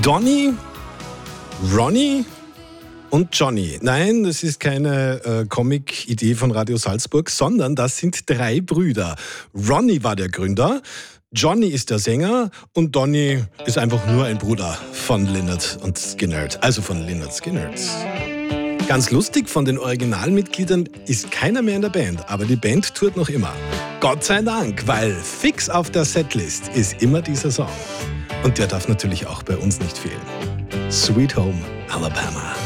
Donny, Ronny und Johnny. Nein, das ist keine Comic-Idee von Radio Salzburg, sondern das sind 3 Brüder. Ronny war der Gründer, Johnny ist der Sänger und Donny ist einfach nur ein Bruder von Lynyrd und Skynyrd, also von Lynyrd Skynyrd. Ganz lustig, von den Originalmitgliedern ist keiner mehr in der Band, aber die Band tourt noch immer. Gott sei Dank, weil fix auf der Setlist ist immer dieser Song. Und der darf natürlich auch bei uns nicht fehlen. Sweet Home Alabama.